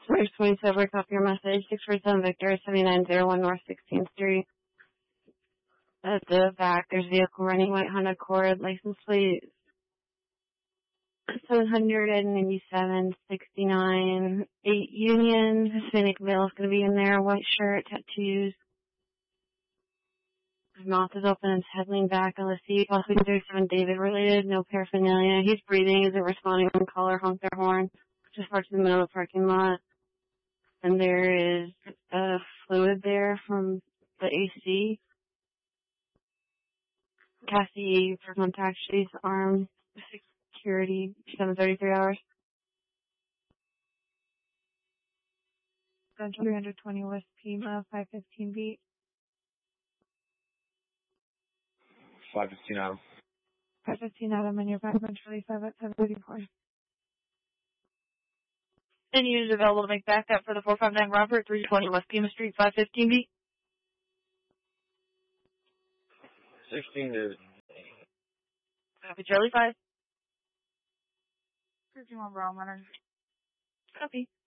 Square 27, copy your message. 647 Victor, 7901 North 16th Street. At the back, there's a vehicle running white Honda Accord, license plate 79769, 8 Union, Hispanic male is going to be in there, white shirt, tattoos. His mouth is open and his head leaned back on the seat. Possibly 37 David related, no paraphernalia. He's breathing, isn't responding when caller honk their horn. Just parked in the middle of the parking lot. And there is fluid there from the AC. Cassie for contact, she's armed. Security, 7:33 hours. Central 320 West Pima, 515 beat. 515 Adam. 515 Adam, and your back Charlie 5 at 734. Any unit available to make backup for the 459 Robert, 320 West Pima Street, 515 beat. 16 to... Copy, Charlie 5. 51 Brown, Leonard. Copy.